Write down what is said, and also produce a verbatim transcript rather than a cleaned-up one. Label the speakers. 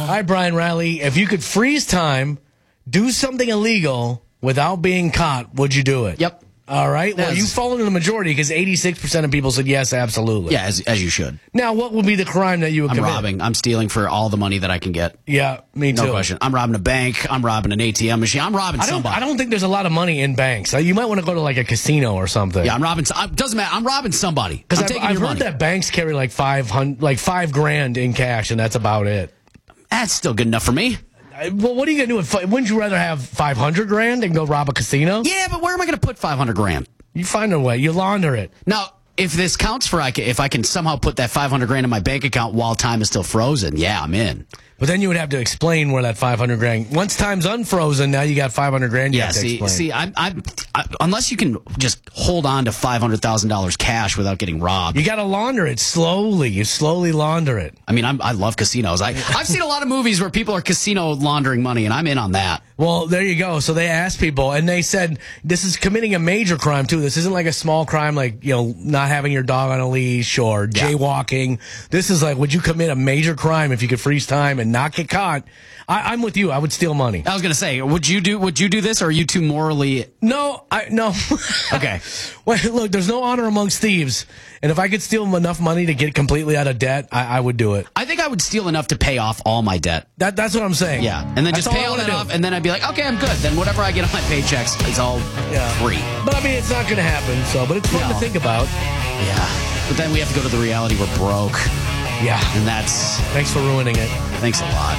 Speaker 1: All right, Brian Riley, if you could freeze time, do something illegal without being caught, would you do it?
Speaker 2: Yep.
Speaker 1: All right. Well,
Speaker 2: Yes.
Speaker 1: you fall into the majority because eighty-six percent of people said yes, absolutely.
Speaker 2: Yeah, as, as you should.
Speaker 1: Now, what would be the crime that you would
Speaker 2: I'm
Speaker 1: commit?
Speaker 2: robbing. I'm stealing for all the money that I can get.
Speaker 1: Yeah, me too.
Speaker 2: No question. I'm robbing a bank. I'm robbing an A T M machine. I'm robbing
Speaker 1: I don't,
Speaker 2: somebody.
Speaker 1: I don't think there's a lot of money in banks. Uh, You might want to go to like a casino or something.
Speaker 2: Yeah, I'm robbing. I, doesn't matter. I'm robbing somebody.
Speaker 1: Because
Speaker 2: I'm
Speaker 1: I've,
Speaker 2: taking
Speaker 1: I've
Speaker 2: your
Speaker 1: heard
Speaker 2: money.
Speaker 1: that banks carry like five hundred, like five grand in cash, and that's about it.
Speaker 2: That's still good enough for me.
Speaker 1: Uh, Well, what are you gonna do? With, fi- wouldn't you rather have five hundred grand and go rob a casino?
Speaker 2: Yeah, but where am I going to put five hundred grand?
Speaker 1: You find a way. You launder it.
Speaker 2: Now, if this counts for, I ca- if I can somehow put that five hundred grand in my bank account while time is still frozen, yeah, I'm in.
Speaker 1: But then you would have to explain where that five hundred grand. Once time's unfrozen, now you got five hundred grand. You
Speaker 2: Yeah,
Speaker 1: have to
Speaker 2: see,
Speaker 1: explain.
Speaker 2: see, I'm, I'm, I, unless you can just hold on to five hundred thousand dollars cash without getting robbed.
Speaker 1: You got to launder it slowly. You slowly launder it.
Speaker 2: I mean, I'm, I love casinos. I, I've seen a lot of movies where people are casino laundering money, and I'm in on that.
Speaker 1: Well, there you go. So they asked people, and they said this is committing a major crime too. This isn't like a small crime, like you know, not having your dog on a leash or
Speaker 2: Yeah.
Speaker 1: jaywalking. This is like, would you commit a major crime if you could freeze time and not get caught? I, I'm with you. I would steal money.
Speaker 2: I was gonna say, would you do? Would you do this, or are you too morally?
Speaker 1: No, I no.
Speaker 2: Okay.
Speaker 1: Well, look, there's no honor amongst thieves, and if I could steal enough money to get completely out of debt, I, I would do it.
Speaker 2: I think I would steal enough to pay off all my debt.
Speaker 1: That that's what I'm saying.
Speaker 2: Yeah, and then
Speaker 1: That's
Speaker 2: just
Speaker 1: all
Speaker 2: pay
Speaker 1: I
Speaker 2: all
Speaker 1: wanna
Speaker 2: that
Speaker 1: do.
Speaker 2: off, and then I'd be like, okay, I'm good. Then whatever I get on my paychecks is all
Speaker 1: Yeah.
Speaker 2: free.
Speaker 1: But I mean, it's not going to happen. So, but it's fun to
Speaker 2: No.
Speaker 1: think about.
Speaker 2: Yeah, but then we have to go to the reality we're broke,
Speaker 1: Yeah.
Speaker 2: and that's
Speaker 1: Thanks for ruining it.
Speaker 2: thanks a lot.